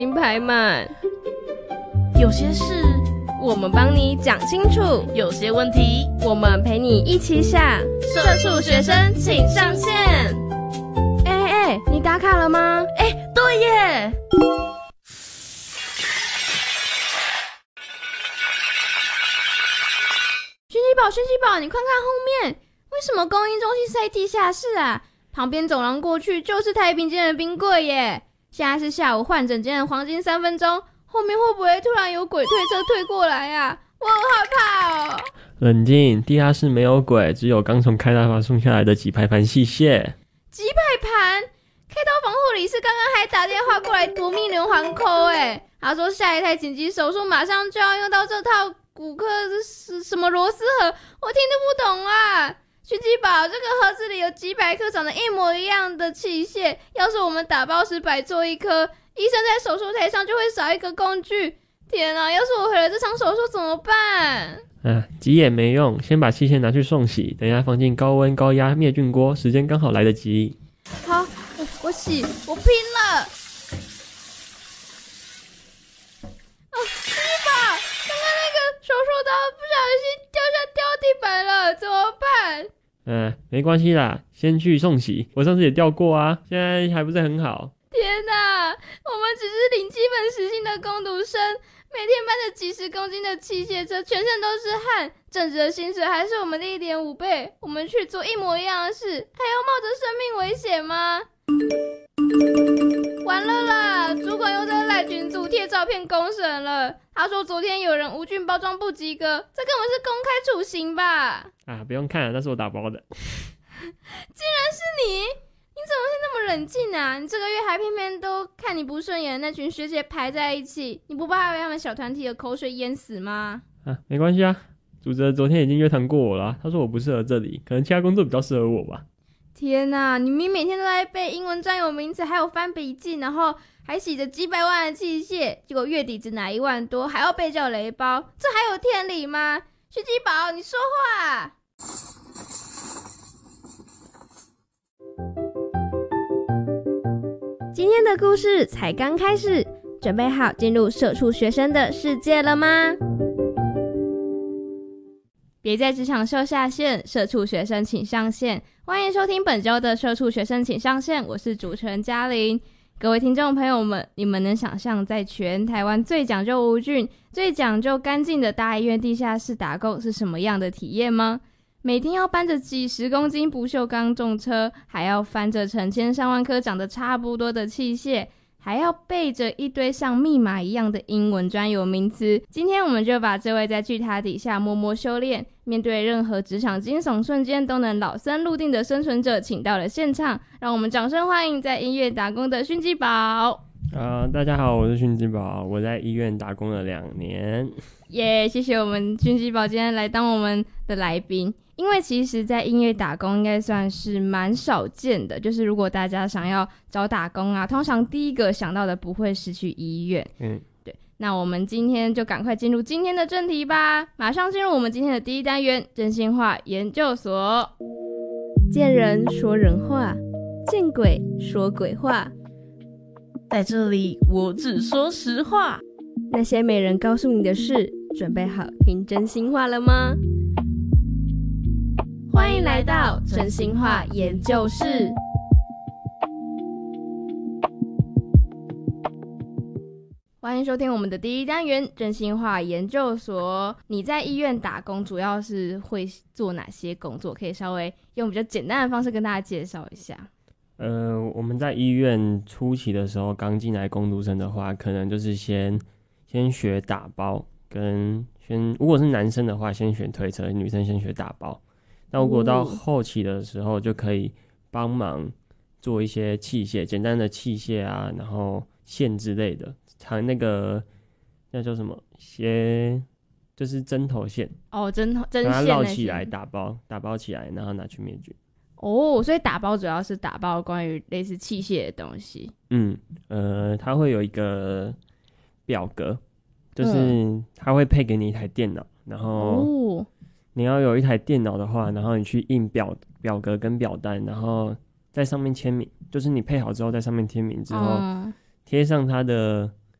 名牌们， 有些事我们帮你讲清楚， 有些问题我们陪你一起想。 社畜学生请上线。 你打卡了吗？ 对耶。 勋基宝，你快看后面，为什么供应中心是在地下室啊？旁边走廊过去就是太平间的冰柜耶。现在是下午换整间的黄金3分钟，后面会不会突然有鬼推车推过来啊？我很害怕哦。 冷静，地下室没有鬼，只有刚从开大法送下来的几排盘器械。 几排盘？开刀房护理师刚刚还打电话过来夺命连环扣他说下一台紧急手术马上就要用到这套骨科什么螺丝盒，我听得不懂啊。勋基宝，这个盒子里有几百颗长得一模一样的器械，要是我们打包时摆错一颗，医生在手术台上就会少一个工具。天啊，要是我毁了这场手术怎么办？ 急也没用，先把器械拿去送洗，等一下放进高温高压灭菌锅，时间刚好来得及。 好，我洗，我拼了。勋基宝，刚刚那个手术刀不小心掉地板了，怎么办？ 没关系啦，先去送洗，我上次也掉过啊，现在还不是很好。 天哪，我们只是领基本时薪的工读生，每天搬着几十公斤的器械车，全身都是汗，正职的薪水还是我们的1.5倍，我们去做一模一样的事，还要冒着生命危险吗？完了啦，主管又在赖群组贴照片公审了，他说昨天有人无菌包装不及格，这根本是公开处刑吧。 不用看了，那是我打包的。 竟然是你怎么会那么冷静啊？你这个月还偏偏都看你不顺眼的那群学姐排在一起，你不怕被他们小团体的口水淹死吗？ 没关系啊，主责昨天已经约谈过我了，他说我不适合这里，可能其他工作比较适合我吧。 天哪，你明明每天都在背英文专有名词，还有翻笔记，然后还洗着几百万的器械，结果月底只拿1万多，还要被叫雷包，这还有天理吗？勋基宝，你说话。今天的故事才刚开始，准备好进入社畜学生的世界了吗？别在职场秀下限，社畜学生请上线。欢迎收听本周的社畜学生请上线，我是主持人嘉玲。各位听众朋友们，你们能想象在全台湾最讲究无菌、最讲究干净的大医院地下室打工是什么样的体验吗？每天要搬着几十公斤不锈钢重车，还要翻着成千上万颗长得差不多的器械，还要背着一堆像密码一样的英文专有名词。今天我们就把这位在巨塔底下默默修炼，面对任何职场惊悚瞬间都能老僧入定的生存者请到了现场，让我们掌声欢迎在医院打工的勋基宝。 大家好，我是勋基宝，我在医院打工了2年。 谢谢我们勋基宝今天来当我们的来宾。因为其实在医院打工应该算是蛮少见的，就是如果大家想要找打工啊，通常第一个想到的不会是去医院。对，那我们今天就赶快进入今天的正题吧，马上进入我们今天的第一单元真心话研究所。见人说人话，见鬼说鬼话， 在这里我只说实话， 那些没人告诉你的事，准备好听真心话了吗？欢迎来到真心话研究室。欢迎收听我们的第一单元真心话研究所。你在医院打工主要是会做哪些工作？可以稍微用比较简单的方式跟大家介绍一下。 我们在医院初期的时候，刚进来工读生的话，可能就是先学打包，如果是男生的话，先学推车，女生先学打包。那如果到后期的时候，就可以帮忙做一些器械，简单的器械啊，然后线之类的，那叫什么就是针头线针线， 把它绕起来打包起来，然后拿去灭菌。 所以打包主要是打包关于类似器械的东西。 它会有一个表格，就是它会配给你一台电脑，然后你要有一台电脑的话，然后你去印表格跟表单，然后在上面签名，就是你配好之后在上面签名之后，贴上它的